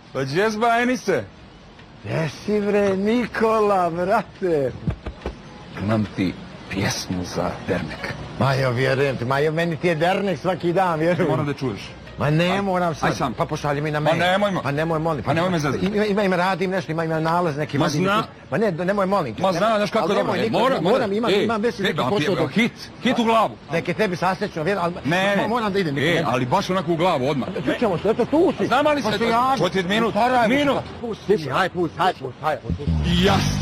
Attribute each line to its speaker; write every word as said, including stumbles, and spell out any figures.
Speaker 1: Pa džezba, Enise?
Speaker 2: Jesi bre, Nikola, brate.
Speaker 1: Imam ti pjesmu za dernek.
Speaker 2: Ma jo, vjerujem ti, ma jo, meni ti je dernek svaki dan, vjerujem.
Speaker 1: Moram da čuješ.
Speaker 2: Ma ne moram sad.
Speaker 1: Aj sam.
Speaker 2: Pa pošalji mi na mail.
Speaker 1: Pa nemoj mo.
Speaker 2: Pa nemoj, molim.
Speaker 1: Pa nemoj me zazati.
Speaker 2: Ima, ima, ima, radim nešto, ima, ima nalaz neki.
Speaker 1: Ma zna.
Speaker 2: Ma ne, nemoj, molim.
Speaker 1: Ma zna, znaš kako je dobro. Moram,
Speaker 2: moram, imam, imam već neki posao.
Speaker 1: Hit, hit u glavu.
Speaker 2: Neke tebi sasrećno, vjerujem, ali...
Speaker 1: Ne, ne.
Speaker 2: Moram da idem.
Speaker 1: E, ali baš onako u glavu, odmah.
Speaker 2: Čekamo se, eto tu si.
Speaker 1: Znam ali se... Četiri minut. Minut.
Speaker 2: Pusti, haj, pusti, haj, pusti, haj, pusti.
Speaker 1: Jas.